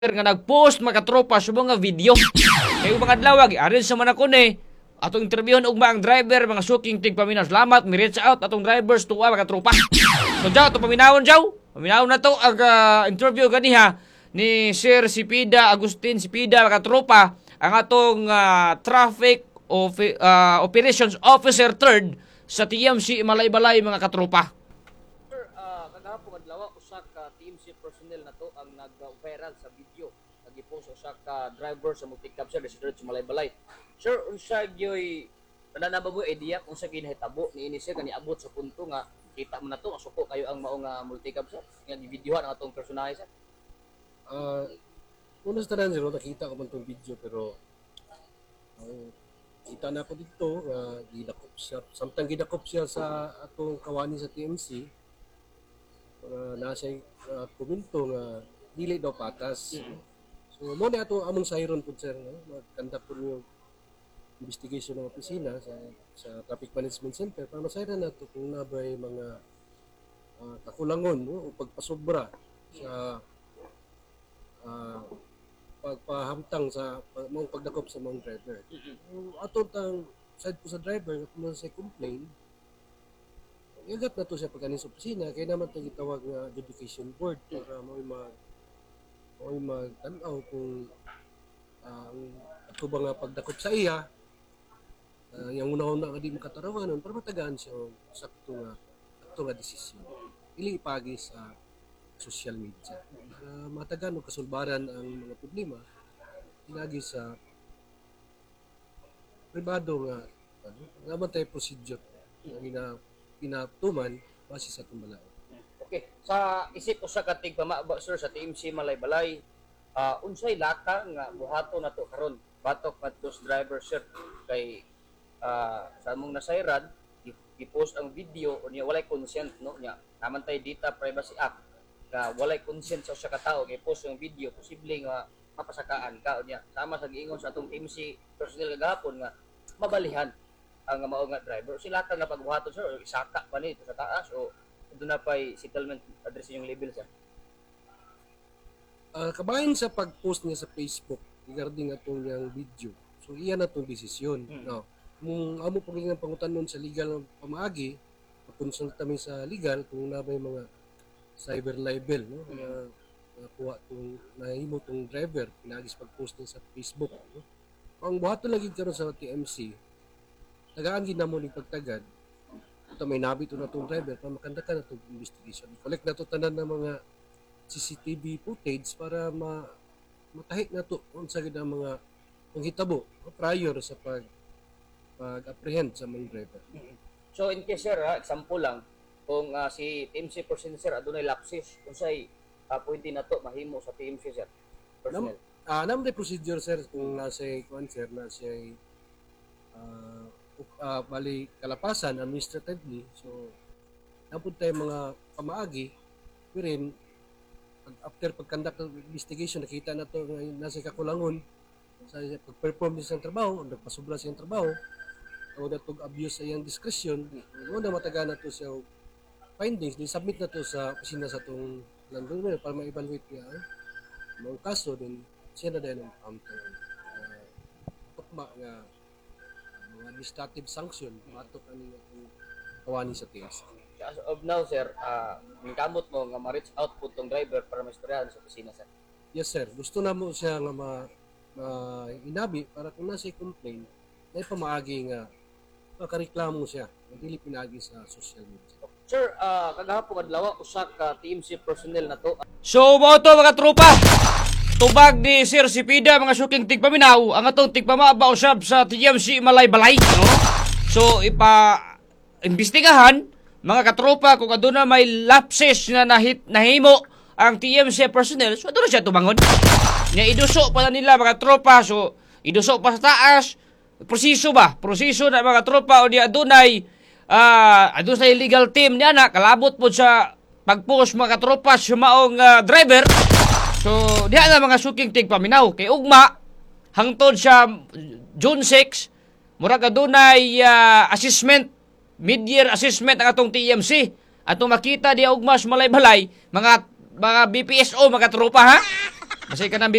nga nagpost mga tropa sa mga video. Kaya mga adlawag, arin sa man ako ni, atong interviewon og mga driver, mga suking tigpaminaw. Salamat, mi-reach out atong drivers tuwa mga tropa. So jaw, ito paminawon jaw. Paminawon na to ang interview ganiha ni Sir Sipida, Agustin Sipida mga tropa, ang atong traffic operations officer 3rd sa TMC Malaybalay mga katropa. Sir, kagahapon adlaw usa ka TMC personnel na to ang nag-viral sa video. Nag-post usa ka driver sa multi-cab sir sa Malaybalay. Sir, unsa gyoy nananaba mo idea kung sa ginahitabo ni ini sir kani abot sa punto nga kita mo na to suko kayo ang mao nga multi-cab sir nga gibidyohan ang atong personahe sir. Una sa tanan, nakita ko man itong video pero kita na ako dito gidakop siya. Samtang gidakop siya sa atong kawani sa TMC nasa komento nga dili daw patas. So mo na ato among sayron po sir, magkanda po yung investigation ng opisina sa Traffic Management Center para masayran nato kung nabay mga kakulangon o pagpasobra sa pagpahamtang sa mga pagdakop sa mga driver. Ato tang side po sa driver kung sa complain, iagat na to siya pagkanin sa opisina kaya naman itong itawag nga adjudication board para mo'y magtanaw kung ato ba nga pagdakop sa iya yung una-una nga di makatarawanan para matagaan siya sakto nga desisyon. Ili ipagi sa social media. Matagan o kasulbaran ang mga problema ilagi sa pribado nga naman tayo procedure na pinatuman base sa tumbalaon. Okay. Sa isip ko sa katig pamaba sir sa TMC Malaybalay, unsay laka nga buhato na to karon batok adtos driver sir kay sa mong nasayran i-post ang video o niya walay consent no nya naman tayo data privacy act nga walay consent sa usa ka tawo kay post ang video posible nga mapasakaan ka o niya sama sa giingon sa atong TMC personnel kagahapon nga mabalihan ang mao nga driver sila ka nga pagbuhaton sir o isaka pa ni sa taas o doon na pa'y settlement address yung label sir. Kabahin sa pag-post niya sa Facebook regarding atong yung video. So iyan na itong desisyon. No? Kung amo po rin ang pangutanon sa legal ng pamaagi, pag-consult kami sa legal kung na may mga cyber libel, no? Nakuha itong nahimo itong driver, pinagis pag-post niya sa Facebook. No? Ang buhato lagi karon sa TMC, tagaan din na mo ni pagtagad, ito may nabito na itong driver para makanda ka na itong investigation. Collect na ito tanan ng mga CCTV footage para matahik na ito kung sa ganda mga panghitabo prior sa pag-apprehend sa mga driver. So in case sir, example lang, kung si TMC person sir adunay lapses, unsay pwede na to mahimo sa TMC sir personnel? Naman procedure sir kung nasa sir nasa bali kalapasan administratively. So napud tayo mga pamaagi pero after pag-conduct ng investigation nakita na to nasa kakulangon sa pag-perform din sa trabaho, nagpasobra sa trabaho o natog abuse sa iyang discretion, na mataga na to sa findings, submit na to sa opisina sa itong landowner para ma-evaluate niya ang kaso, din siya na din ang tukma nga mga administrative sanction matok ang kawani sa TS. As of now sir, kamot mo nga ma-reach out po tong driver para ma-istoryahan sa opisina sir. Yes sir, gusto na mo siya nga inabi para kung nasa complain na pamaagi nga makareklamo siya, dili pinagi sa social media. Sir, kagahapon adlaw usa ka TMC personnel na to. So mo to mga tropa. Tubag ni Sir Sipida mga suking tigpaminaw ang atong tigpamaba usab sa TMC Malaybalay, no? So imbestigahan mga katropa kung aduna may lapses na nahimo ang TMC personnel, so aduna siya tumangon. Nya iduso pa na nila mga tropa, so iduso pa sa taas. Proseso na mga tropa o di adunay adunay legal team niya na kalabot po sa pag-post mga tropa sa maong driver. So diha na mga suking tigpaminaw kay ugma hangtod sa June 6 murag adunay assessment mid-year assessment ang atong TMC. Atong makita di ugma sa Malaybalay mga BPSO mga tropa ha. Basi ka nang